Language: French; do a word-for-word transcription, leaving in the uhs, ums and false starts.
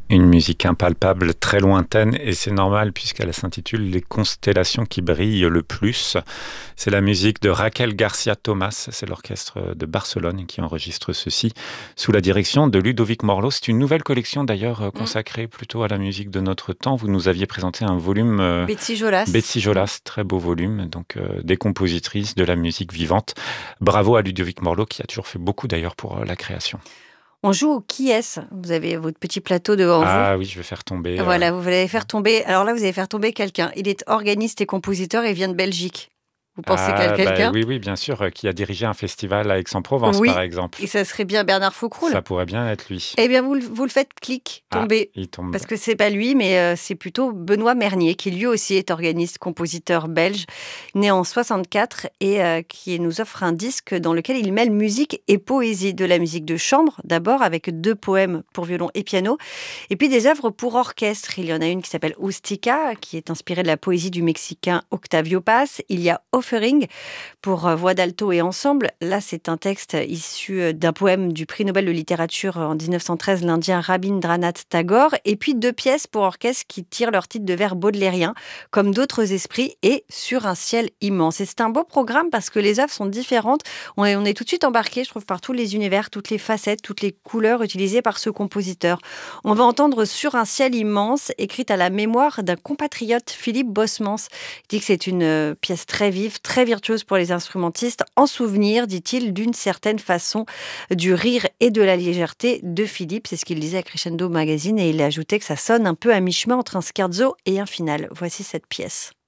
Une musique impalpable, très lointaine, et c'est normal puisqu'elle s'intitule « Les constellations qui brillent le plus ». C'est la musique de Raquel Garcia Thomas, c'est l'orchestre de Barcelone qui enregistre ceci sous la direction de Ludovic Morlot. C'est une nouvelle collection d'ailleurs consacrée plutôt à la musique de notre temps. Vous nous aviez présenté un volume euh, Betsy Jolas. Betsy Jolas, très beau volume, donc euh, des compositrices de la musique vivante. Bravo à Ludovic Morlot qui a toujours fait beaucoup d'ailleurs pour euh, la création. On joue au qui est-ce. Vous avez votre petit plateau devant vous. Ah oui, je vais faire tomber. Voilà, euh, vous allez faire tomber. Alors là, vous allez faire tomber quelqu'un. Il est organiste et compositeur et vient de Belgique. Vous pensez qu'à Ah, quelqu'un bah, oui, oui, bien sûr, euh, qui a dirigé un festival à Aix-en-Provence, Oui. par exemple. Et ça serait bien Bernard Faucroul. Ça pourrait bien être lui. Eh bien, vous, le- vous le faites clic, Ah, tomber. il tombe. Parce que c'est pas lui, mais euh, c'est plutôt Benoît Mernier, qui lui aussi est organiste, compositeur belge, né en soixante-quatre et euh, qui nous offre un disque dans lequel il mêle musique et poésie. De la musique de chambre, d'abord, avec deux poèmes pour violon et piano, et puis des œuvres pour orchestre. Il y en a une qui s'appelle Ustica, qui est inspirée de la poésie du Mexicain Octavio Paz. Il y a Offering, pour euh, voix d'alto et ensemble. Là, c'est un texte issu euh, d'un poème du prix Nobel de littérature en dix-neuf cent treize, l'Indien Rabindranath Tagore, et puis deux pièces pour orchestre qui tirent leur titre de vers baudelairien, comme D'autres esprits et Sur un ciel immense. Et c'est un beau programme parce que les œuvres sont différentes. On est, on est tout de suite embarqué, je trouve, par tous les univers, toutes les facettes, toutes les couleurs utilisées par ce compositeur. On va entendre Sur un ciel immense, écrite à la mémoire d'un compatriote, Philippe Bosmans. Il dit que c'est une euh, pièce très vive, très virtuose pour les instrumentistes, en souvenir, dit-il, d'une certaine façon, du rire et de la légèreté de Philippe. C'est ce qu'il disait à Crescendo Magazine et il a ajouté que ça sonne un peu à mi-chemin entre un scherzo et un final. Voici cette pièce.